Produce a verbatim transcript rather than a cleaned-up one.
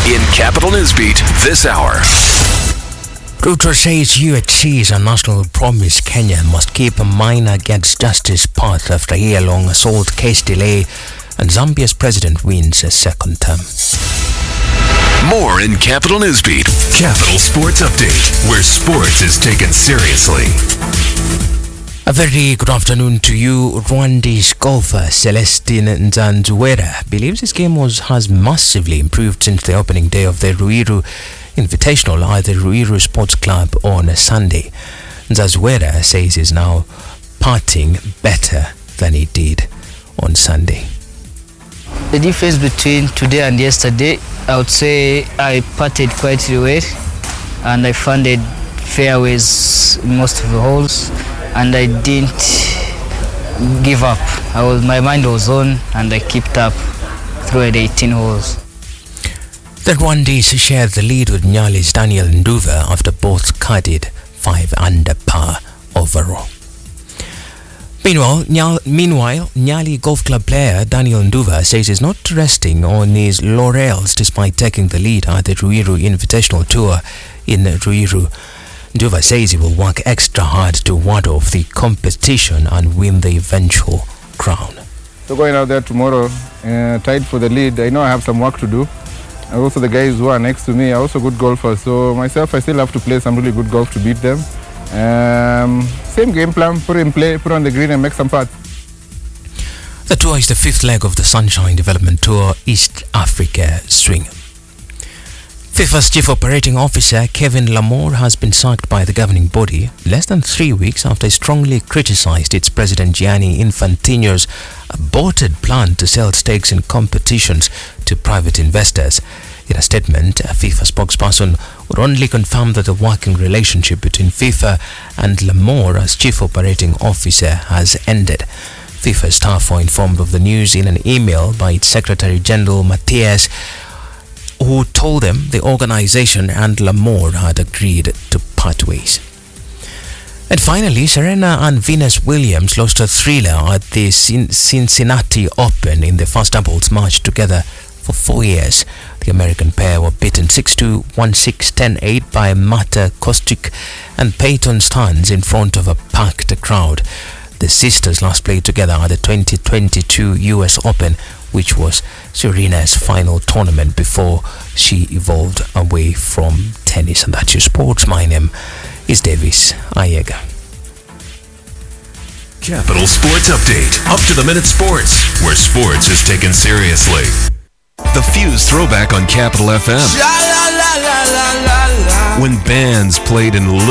In Capital Newsbeat this hour. Ruto says U H C's a national promise Kenya must keep a minor gets justice path after a year-long assault case delay, and Zambia's president wins a second term. More in Capital Newsbeat. Capital Sports Update, where sports is taken seriously. A very good afternoon to you. Rwanda's golfer Celestine Nzanzuwera believes his game was, has massively improved since the opening day of the Ruiru Invitational at the Ruiru Sports Club on a Sunday. Nzanzuwera says he's now putting better than he did on Sunday. The difference between today and yesterday, I would say I putted quite well and I funded fairways in most of the holes, and I didn't give up. I was, my mind was on and I kept up through the eighteen holes. The Rwandese shared the lead with Nyali's Daniel Nduva after both carded five under par overall. Meanwhile, Nyal, meanwhile, Nyali Golf Club player Daniel Nduva says he's not resting on his laurels despite taking the lead at the Ruiru Invitational Tour in Ruiru. Nduva says he will work extra hard to ward off the competition and win the eventual crown. So going out there tomorrow, uh, tied for the lead, I know I have some work to do. And also the guys who are next to me are also good golfers. So myself, I still have to play some really good golf to beat them. Um, same game plan, put it in play, put it on the green and make some putts. The tour is the fifth leg of the Sunshine Development Tour East Africa Swing. FIFA's Chief Operating Officer Kevin Lamore has been sacked by the governing body less than three weeks after he strongly criticized its President Gianni Infantino's aborted plan to sell stakes in competitions to private investors. In a statement, a FIFA spokesperson would only confirm that the working relationship between FIFA and Lamore as Chief Operating Officer has ended. FIFA staff were informed of the news in an email by its Secretary General Matthias, who told them the organization and Lamore had agreed to part ways. And finally, Serena and Venus Williams lost a thriller at the Cincinnati Open in the first doubles match together for four years. The American pair were beaten six two, one six, ten eight by Marta Kostyuk and Peyton Stearns in front of a packed crowd. The sisters last played together at the twenty twenty-two U S Open, which was Serena's final tournament before she evolved away from tennis. And that's your sports. My name is Davis Ayega. Capital Sports Update. Up to the minute sports, where sports is taken seriously. The Fuse throwback on Capital F M. When bands played in